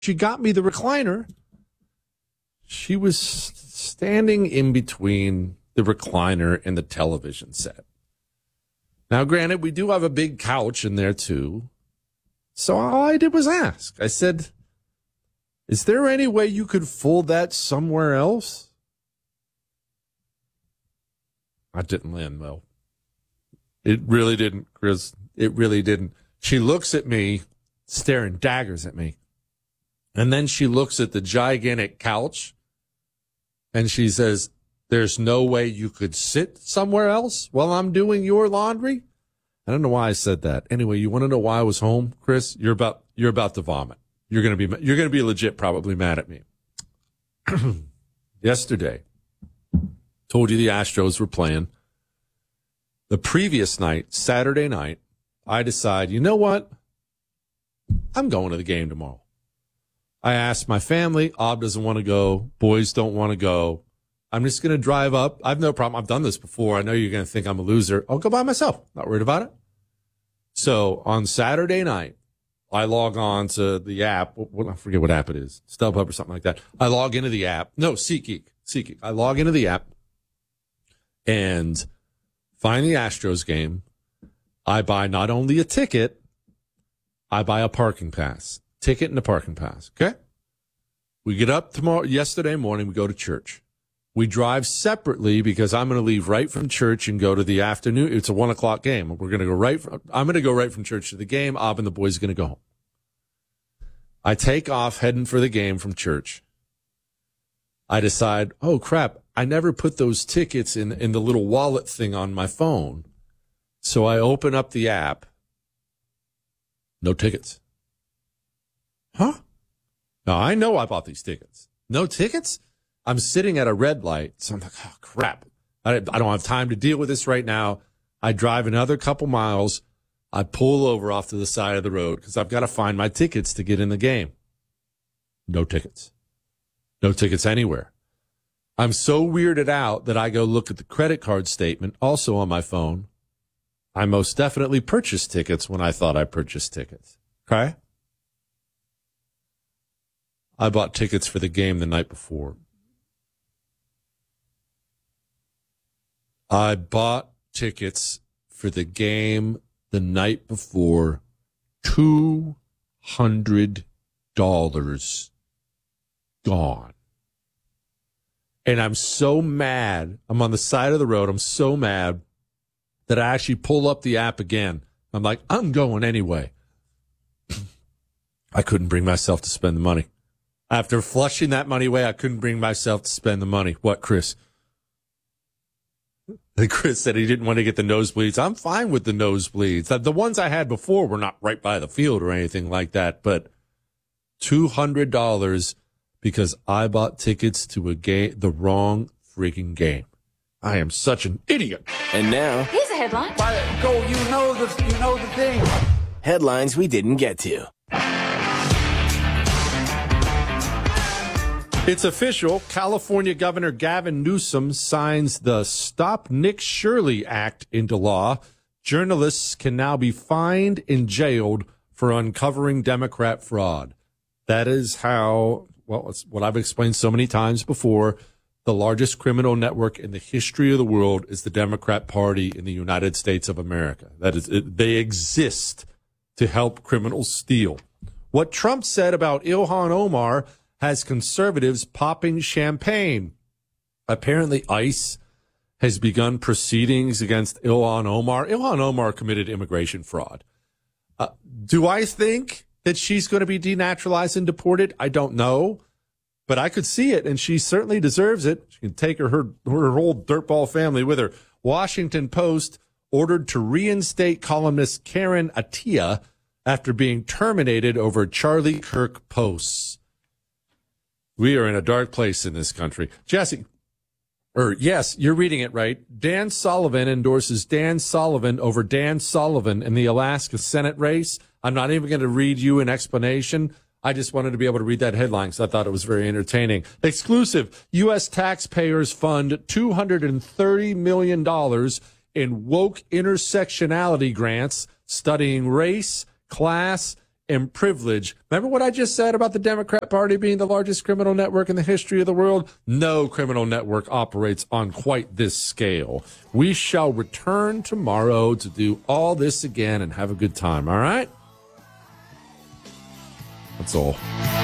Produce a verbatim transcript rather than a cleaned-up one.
she got me the recliner, she was standing in between the recliner and the television set. Now, granted, we do have a big couch in there, too. So all I did was ask. I said, is there any way you could fold that somewhere else? I didn't land well. It really didn't, Chris. It really didn't. She looks at me, staring daggers at me. And then she looks at the gigantic couch, and she says, there's no way you could sit somewhere else while I'm doing your laundry? I don't know why I said that. Anyway, you want to know why I was home, Chris? You're about you're about to vomit. You're gonna be you're gonna be legit probably mad at me. Yesterday, told you the Astros were playing. The previous night, Saturday night, I decide, you know what? I'm going to the game tomorrow. I asked my family. Ob doesn't want to go. Boys don't want to go. I'm just going to drive up. I have no problem. I've done this before. I know you're going to think I'm a loser. I'll go by myself. Not worried about it. So on Saturday night, I log on to the app. I forget what app it is. StubHub or something like that. I log into the app. No, SeatGeek. SeatGeek. I log into the app and find the Astros game. I buy not only a ticket, I buy a parking pass. Ticket and a parking pass. Okay? We get up tomorrow, yesterday morning, we go to church. We drive separately because I'm going to leave right from church and go to the afternoon. It's a one o'clock game. We're going to go right from, I'm going to go right from church to the game. Ob and the boys are going to go home. I take off heading for the game from church. I decide, oh crap, I never put those tickets in, in the little wallet thing on my phone. So I open up the app. No tickets. Huh? Now I know I bought these tickets. No tickets? I'm sitting at a red light, so I'm like, oh, crap. I, I don't have time to deal with this right now. I drive another couple miles. I pull over off to the side of the road because I've got to find my tickets to get in the game. No tickets. No tickets anywhere. I'm so weirded out that I go look at the credit card statement, also on my phone. I most definitely purchased tickets when I thought I purchased tickets. Okay? I bought tickets for the game the night before. I bought tickets for the game the night before, two hundred dollars gone. And I'm so mad. I'm on the side of the road. I'm so mad that I actually pull up the app again. I'm like, I'm going anyway. I couldn't bring myself to spend the money. After flushing that money away, I couldn't bring myself to spend the money. What, Chris? Chris said he didn't want to get the nosebleeds. I'm fine with the nosebleeds. The ones I had before were not right by the field or anything like that, but two hundred dollars because I bought tickets to a game, the wrong freaking game. I am such an idiot. And now, here's a headline. Go, you know the, you know the thing. Headlines we didn't get to. It's official. California Governor Gavin Newsom signs the Stop Nick Shirley Act into law. Journalists can now be fined and jailed for uncovering Democrat fraud. That is how, well, it's what I've explained so many times before. The largest criminal network in the history of the world is the Democrat Party in the United States of America. That is, it, they exist to help criminals steal. What Trump said about Ilhan Omar has conservatives popping champagne. Apparently, ICE has begun proceedings against Ilhan Omar. Ilhan Omar committed immigration fraud. Uh, do I think that she's going to be denaturalized and deported? I don't know, but I could see it, and she certainly deserves it. She can take her, her, her whole dirtball family with her. Washington Post ordered to reinstate columnist Karen Attiah after being terminated over Charlie Kirk posts. We are in a dark place in this country. Jesse, or yes, you're reading it right. Dan Sullivan endorses Dan Sullivan over Dan Sullivan in the Alaska Senate race. I'm not even going to read you an explanation. I just wanted to be able to read that headline because I thought it was very entertaining. Exclusive, U S taxpayers fund two hundred thirty million dollars in woke intersectionality grants studying race, class, and privilege. Remember what I just said about the Democrat Party being the largest criminal network in the history of the world? No criminal network operates on quite this scale. We shall return tomorrow to do all this again and have a good time, all right? That's all.